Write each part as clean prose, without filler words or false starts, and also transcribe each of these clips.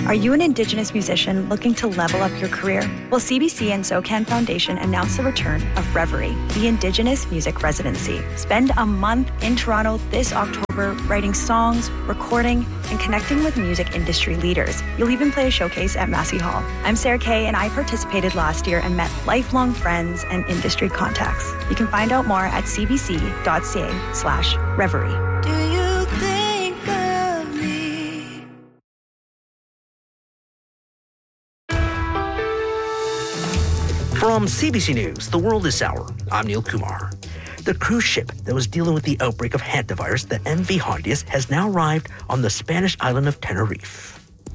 Are you an Indigenous musician looking to level up your career? Well, CBC and SOCAN Foundation announced the return of Reverie, the Indigenous Music Residency. Spend a month in Toronto this October writing songs, recording, and connecting with music industry leaders. You'll even play a showcase at Massey Hall. I'm Sarah Kay, and I participated last year and met lifelong friends and industry contacts. You can find out more at cbc.ca/reverie. Do you think of me? From CBC News, The World This Hour, I'm Neil Kumar. The cruise ship that was dealing with the outbreak of hantavirus, the MV Hondias, has now arrived on the Spanish island of Tenerife.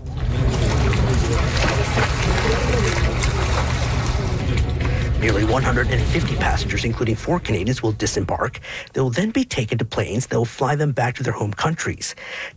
Nearly 150 passengers, including 4 Canadians, will disembark. They will then be taken to planes that will fly them back to their home countries.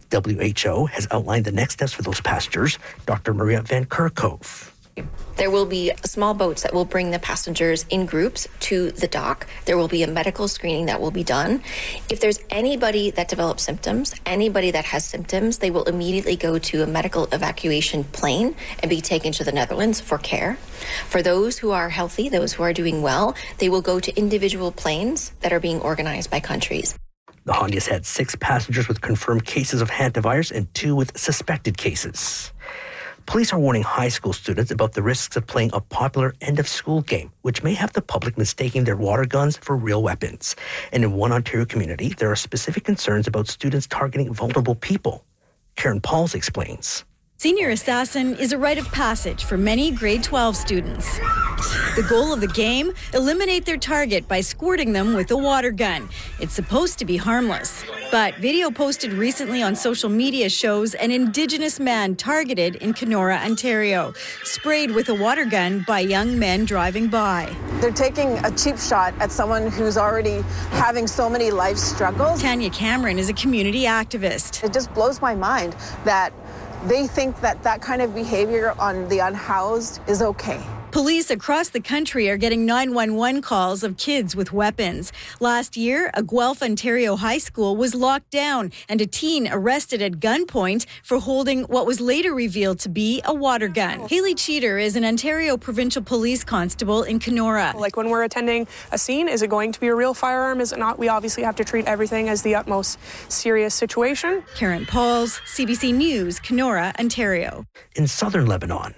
WHO has outlined the next steps for those passengers. Dr. Maria Van Kerkhove. There will be small boats that will bring the passengers in groups to the dock. There will be a medical screening that will be done. If there's anybody that develops symptoms, anybody that has symptoms, they will immediately go to a medical evacuation plane and be taken to the Netherlands for care. For those who are healthy, those who are doing well, they will go to individual planes that are being organized by countries. The Hondias had 6 passengers with confirmed cases of hantavirus and 2 with suspected cases. Police are warning high school students about the risks of playing a popular end-of-school game, which may have the public mistaking their water guns for real weapons. And in one Ontario community, there are specific concerns about students targeting vulnerable people. Karen Pauls explains. Senior Assassin is a rite of passage for many grade 12 students. The goal of the game, eliminate their target by squirting them with a water gun. It's supposed to be harmless. But video posted recently on social media shows an Indigenous man targeted in Kenora, Ontario, sprayed with a water gun by young men driving by. They're taking a cheap shot at someone who's already having so many life struggles. Tanya Cameron is a community activist. It just blows my mind that they think that that kind of behavior on the unhoused is okay. Police across the country are getting 911 calls of kids with weapons. Last year, a Guelph, Ontario high school was locked down and a teen arrested at gunpoint for holding what was later revealed to be a water gun. Haley Cheater is an Ontario Provincial Police Constable in Kenora. Like when we're attending a scene, is it going to be a real firearm? Is it not? We obviously have to treat everything as the utmost serious situation. Karen Pauls, CBC News, Kenora, Ontario. In southern Lebanon.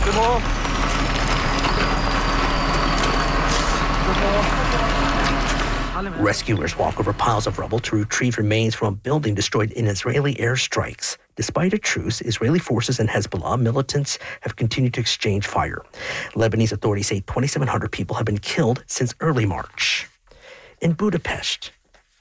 Rescuers walk over piles of rubble to retrieve remains from a building destroyed in Israeli airstrikes. Despite a truce, Israeli forces and Hezbollah militants have continued to exchange fire. Lebanese authorities say 2,700 people have been killed since early March. In Budapest,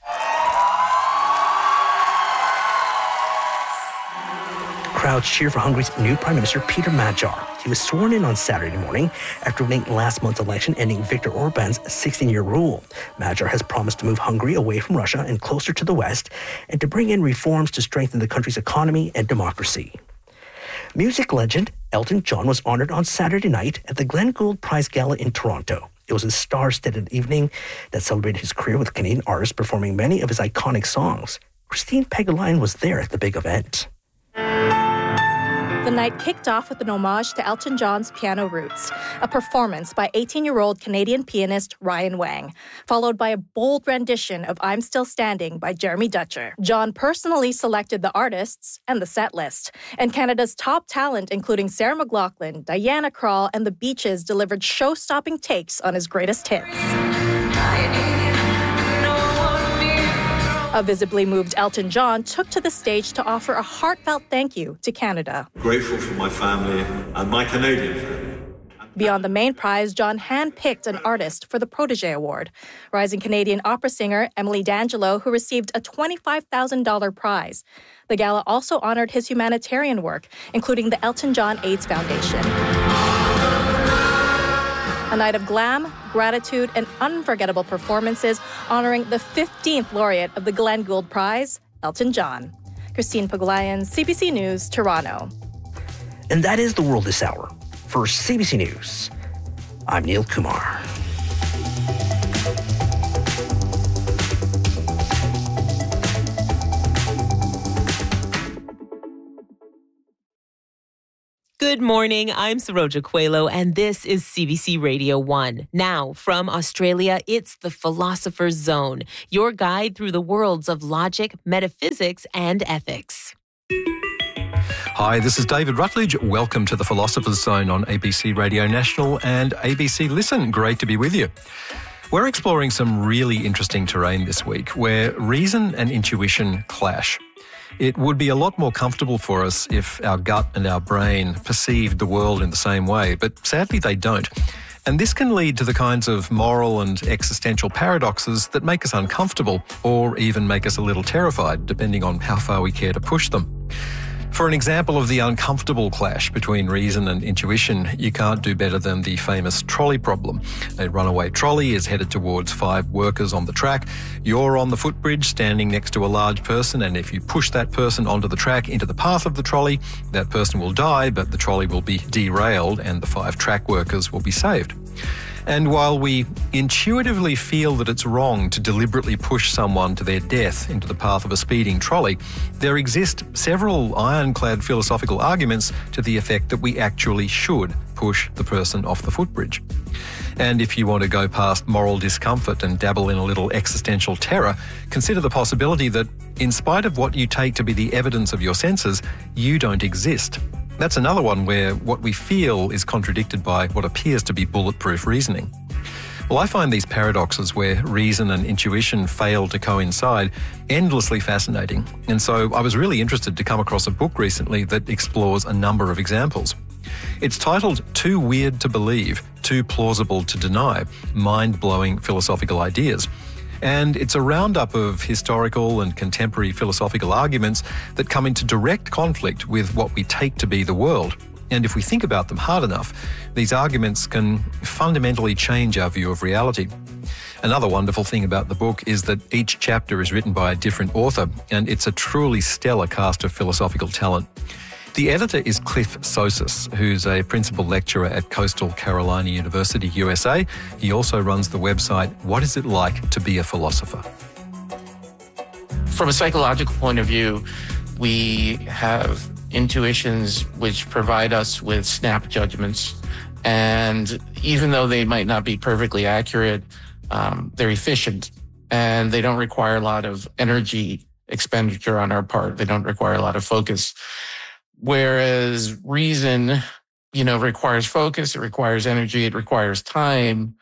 crowds cheer for Hungary's new Prime Minister, Peter Magyar. He was sworn in on Saturday morning after winning last month's election, ending Viktor Orban's 16-year rule. Magyar has promised to move Hungary away from Russia and closer to the West, and to bring in reforms to strengthen the country's economy and democracy. Music legend Elton John was honored on Saturday night at the Glenn Gould Prize Gala in Toronto. It was a star-studded evening that celebrated his career with Canadian artists performing many of his iconic songs. Christine Pegulayan was there at the big event. The night kicked off with an homage to Elton John's piano roots, a performance by 18-year-old Canadian pianist Ryan Wang, followed by a bold rendition of I'm Still Standing by Jeremy Dutcher. John personally selected the artists and the set list, and Canada's top talent, including Sarah McLachlan, Diana Krall, and The Beaches, delivered show-stopping takes on his greatest hits. A visibly moved Elton John took to the stage to offer a heartfelt thank you to Canada. Grateful for my family and my Canadian family. Beyond the main prize, John handpicked an artist for the Protégé Award. Rising Canadian opera singer Emily D'Angelo, who received a $25,000 prize. The gala also honored his humanitarian work, including the Elton John AIDS Foundation. A night of glam, gratitude, and unforgettable performances honoring the 15th laureate of the Glenn Gould Prize, Elton John. Christine Pegulayan, CBC News, Toronto. And that is The World This Hour. For CBC News, I'm Neil Kumar. Good morning, I'm Saroja Coelho, and this is CBC Radio 1. Now, from Australia, it's the Philosopher's Zone, your guide through the worlds of logic, metaphysics, and ethics. Hi, this is David Rutledge. Welcome to the Philosopher's Zone on ABC Radio National and ABC Listen. Great to be with you. We're exploring some really interesting terrain this week where reason and intuition clash. It would be a lot more comfortable for us if our gut and our brain perceived the world in the same way, but sadly they don't. And this can lead to the kinds of moral and existential paradoxes that make us uncomfortable or even make us a little terrified, depending on how far we care to push them. For an example of the uncomfortable clash between reason and intuition, you can't do better than the famous trolley problem. A runaway trolley is headed towards 5 workers on the track. You're on the footbridge standing next to a large person, and if you push that person onto the track into the path of the trolley, that person will die, but the trolley will be derailed and the 5 track workers will be saved. And while we intuitively feel that it's wrong to deliberately push someone to their death into the path of a speeding trolley, there exist several ironclad philosophical arguments to the effect that we actually should push the person off the footbridge. And if you want to go past moral discomfort and dabble in a little existential terror, consider the possibility that, in spite of what you take to be the evidence of your senses, you don't exist. That's another one where what we feel is contradicted by what appears to be bulletproof reasoning. Well, I find these paradoxes where reason and intuition fail to coincide endlessly fascinating. And so I was really interested to come across a book recently that explores a number of examples. It's titled Too Weird to Believe, Too Plausible to Deny, Mind-Blowing Philosophical Ideas. And it's a roundup of historical and contemporary philosophical arguments that come into direct conflict with what we take to be the world. And if we think about them hard enough, these arguments can fundamentally change our view of reality. Another wonderful thing about the book is that each chapter is written by a different author, and it's a truly stellar cast of philosophical talent. The editor is Cliff Sosis, who's a principal lecturer at Coastal Carolina University, USA. He also runs the website, What Is It Like to Be a Philosopher? From a psychological point of view, we have intuitions which provide us with snap judgments. And even though they might not be perfectly accurate, they're efficient and they don't require a lot of energy expenditure on our part. They don't require a lot of focus. Whereas reason, requires focus, it requires energy, it requires time,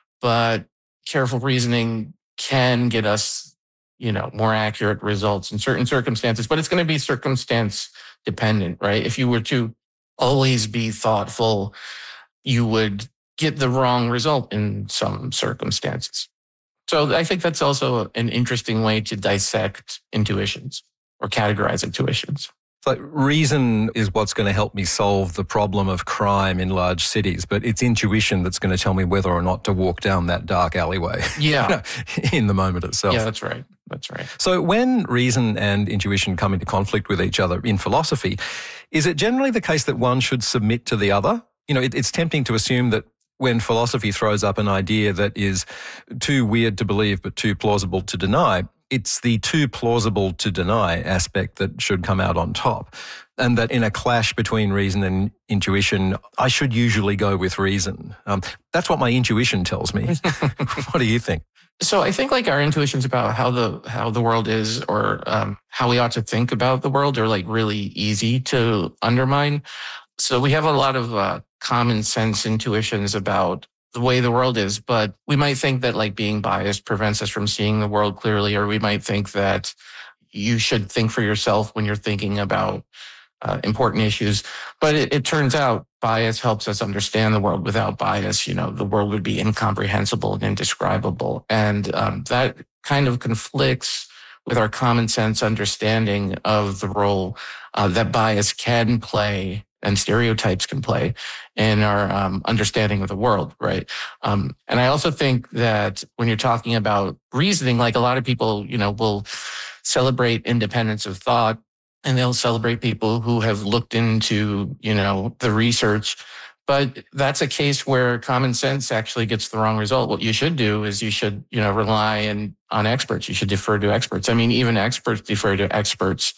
but careful reasoning can get us, more accurate results in certain circumstances, but it's going to be circumstance dependent, right? If you were to always be thoughtful, you would get the wrong result in some circumstances. So I think that's also an interesting way to dissect intuitions or categorize intuitions. So reason is what's going to help me solve the problem of crime in large cities, but it's intuition that's going to tell me whether or not to walk down that dark alleyway. Yeah. In the moment itself. Yeah, that's right. That's right. So when reason and intuition come into conflict with each other in philosophy, is it generally the case that one should submit to the other? It's tempting to assume that when philosophy throws up an idea that is too weird to believe but too plausible to deny, it's the too plausible to deny aspect that should come out on top. And that in a clash between reason and intuition, I should usually go with reason. That's what my intuition tells me. What do you think? So I think our intuitions about how the world is or how we ought to think about the world are really easy to undermine. So we have a lot of common sense intuitions about the way the world is, but we might think that being biased prevents us from seeing the world clearly, or we might think that you should think for yourself when you're thinking about important issues. But it turns out bias helps us understand the world. Without bias, the world would be incomprehensible and indescribable. And that kind of conflicts with our common sense understanding of the role that bias can play and stereotypes can play in our understanding of the world, right? And I also think that when you're talking about reasoning, a lot of people, will celebrate independence of thought, and they'll celebrate people who have looked into, the research. But that's a case where common sense actually gets the wrong result. What you should do is you should, rely on experts. You should defer to experts. I mean, even experts defer to experts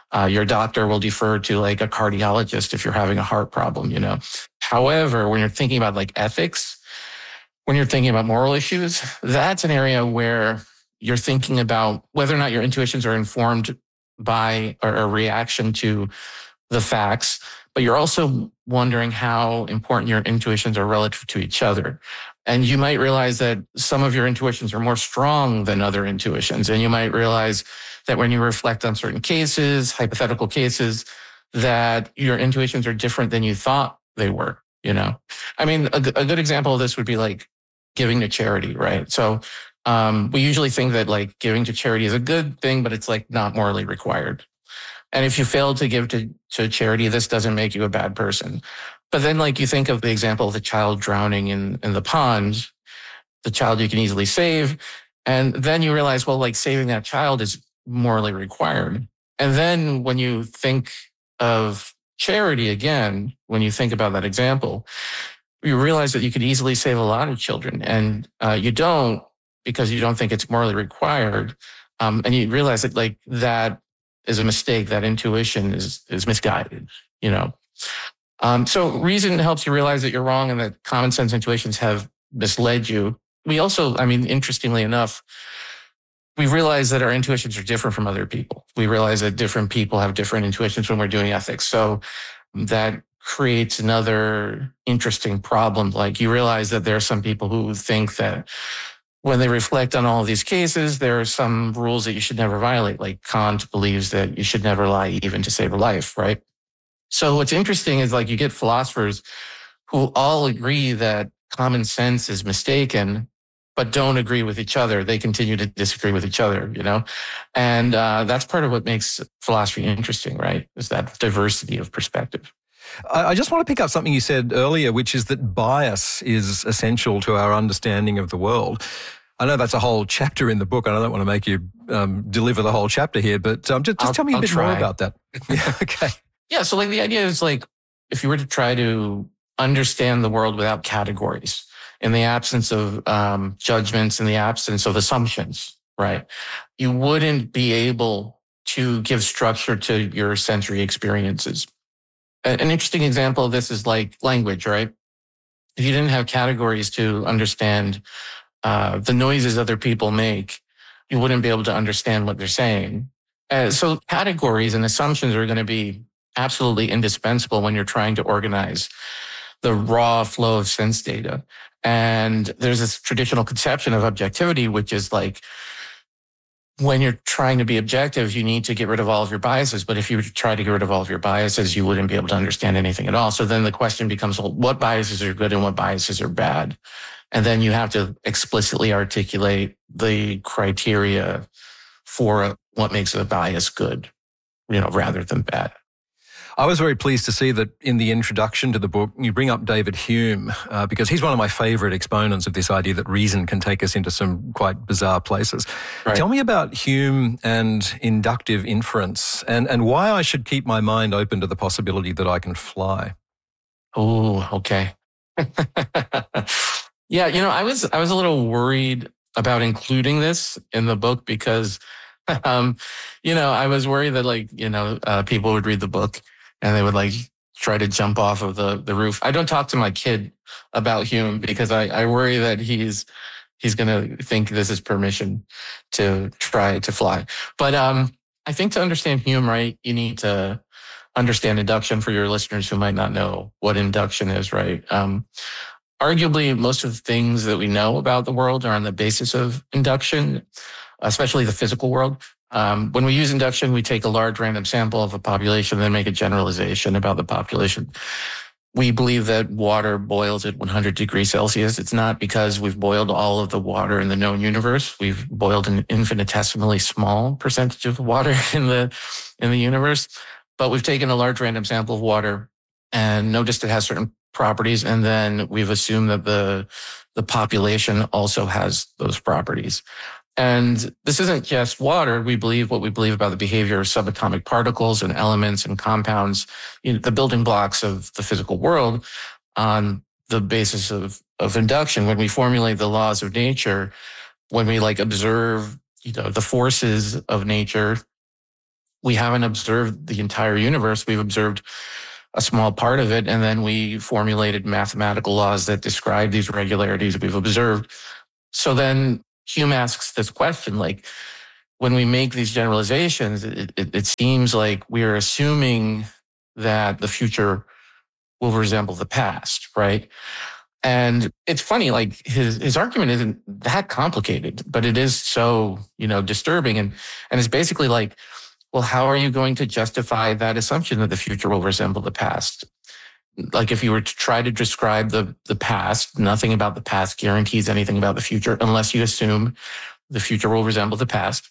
Your doctor will defer to like a cardiologist if you're having a heart problem, However, when you're thinking about like ethics, when you're thinking about moral issues, that's an area where you're thinking about whether or not your intuitions are informed by or a reaction to the facts, but you're also wondering how important your intuitions are relative to each other. And you might realize that some of your intuitions are more strong than other intuitions. And you might realize that when you reflect on certain cases, hypothetical cases, that your intuitions are different than you thought they were, I mean, a good example of this would be like giving to charity, right? So we usually think that like giving to charity is a good thing, but it's like not morally required. And if you fail to give to charity, this doesn't make you a bad person. But then like you think of the example of the child drowning in the pond, the child you can easily save. And then you realize, well, like saving that child is morally required. And then when you think of charity again, when you think about that example, you realize that you could easily save a lot of children. And you don't, because you don't think it's morally required. And you realize that like that is a mistake. That intuition is misguided, So reason helps you realize that you're wrong and that common sense intuitions have misled you. We also, I mean, interestingly enough, we realize that our intuitions are different from other people. We realize that different people have different intuitions when we're doing ethics. So that creates another interesting problem. Like you realize that there are some people who think that when they reflect on all of these cases, there are some rules that you should never violate. Like Kant believes that you should never lie even to save a life, right? So what's interesting is like you get philosophers who all agree that common sense is mistaken, but don't agree with each other. They continue to disagree with each other, And that's part of what makes philosophy interesting, right? Is that diversity of perspective. I just want to pick up something you said earlier, which is that bias is essential to our understanding of the world. I know that's a whole chapter in the book, and I don't want to make you deliver the whole chapter here, but just tell me a bit more about that. Yeah, okay. Yeah, so like the idea is like if you were to try to understand the world without categories, in the absence of judgments, in the absence of assumptions, right? You wouldn't be able to give structure to your sensory experiences. An interesting example of this is like language, right? If you didn't have categories to understand the noises other people make, you wouldn't be able to understand what they're saying. So categories and assumptions are going to be absolutely indispensable when you're trying to organize the raw flow of sense data. And there's this traditional conception of objectivity, which is like, when you're trying to be objective, you need to get rid of all of your biases. But if you try to get rid of all of your biases, you wouldn't be able to understand anything at all. So then the question becomes, well, what biases are good and what biases are bad? And then you have to explicitly articulate the criteria for what makes a bias good, rather than bad. I was very pleased to see that in the introduction to the book, you bring up David Hume, because he's one of my favorite exponents of this idea that reason can take us into some quite bizarre places. Right. Tell me about Hume and inductive inference and why I should keep my mind open to the possibility that I can fly. Oh, okay. Yeah, I was a little worried about including this in the book because, I was worried that people would read the book and they would try to jump off of the roof. I don't talk to my kid about Hume because I worry that he's going to think this is permission to try to fly. But I think to understand Hume, right, you need to understand induction for your listeners who might not know what induction is, right? Arguably, most of the things that we know about the world are on the basis of induction, especially the physical world. When we use induction, we take a large random sample of a population, then make a generalization about the population. We believe that water boils at 100 degrees Celsius. It's not because we've boiled all of the water in the known universe. We've boiled an infinitesimally small percentage of water in the universe, but we've taken a large random sample of water and noticed it has certain properties, and then we've assumed that the population also has those properties. And this isn't just water. We believe what we believe about the behavior of subatomic particles and elements and compounds, the building blocks of the physical world, on the basis of induction. When we formulate the laws of nature, when we observe, the forces of nature, we haven't observed the entire universe. We've observed a small part of it, and then we formulated mathematical laws that describe these regularities we've observed. So then Hume asks this question, like, when we make these generalizations, it seems like we are assuming that the future will resemble the past, right? And it's funny, like his argument isn't that complicated, but it is so, disturbing. And it's basically like, well, how are you going to justify that assumption that the future will resemble the past? Like if you were to try to describe the past, nothing about the past guarantees anything about the future unless you assume the future will resemble the past.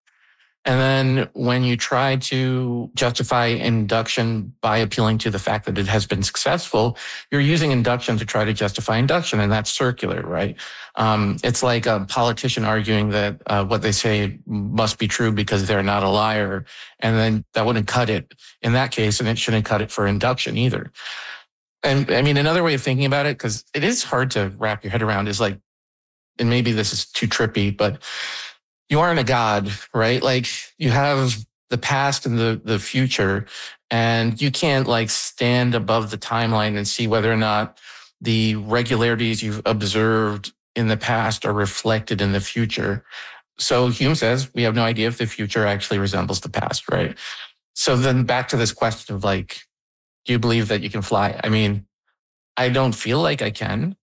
And then when you try to justify induction by appealing to the fact that it has been successful, you're using induction to try to justify induction, and that's circular, right? It's like a politician arguing that what they say must be true because they're not a liar, and then that wouldn't cut it in that case, and it shouldn't cut it for induction either. And I mean, another way of thinking about it, because it is hard to wrap your head around, is like, and maybe this is too trippy, but you aren't a god, right? Like you have the past and the future, and you can't like stand above the timeline and see whether or not the regularities you've observed in the past are reflected in the future. So Hume says we have no idea if the future actually resembles the past, right? So then back to this question of like, do you believe that you can fly? I mean, I don't feel like I can,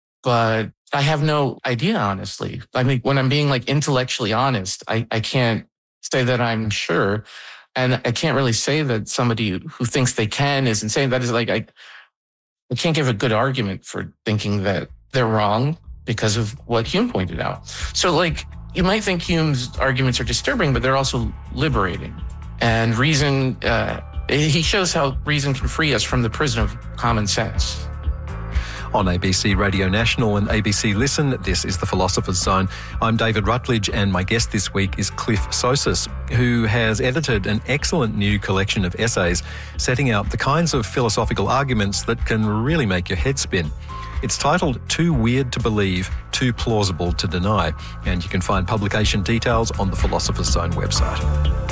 but I have no idea, honestly. I mean, when I'm being like intellectually honest, I can't say that I'm sure. And I can't really say that somebody who thinks they can is insane. That is like, I can't give a good argument for thinking that they're wrong because of what Hume pointed out. So like, you might think Hume's arguments are disturbing, but they're also liberating. And reason, he shows how reason can free us from the prison of common sense. On ABC Radio National and ABC Listen, this is The Philosopher's Zone. I'm David Rutledge, and my guest this week is Cliff Sosis, who has edited an excellent new collection of essays setting out the kinds of philosophical arguments that can really make your head spin. It's titled Too Weird to Believe, Too Plausible to Deny, and you can find publication details on the Philosopher's Zone website.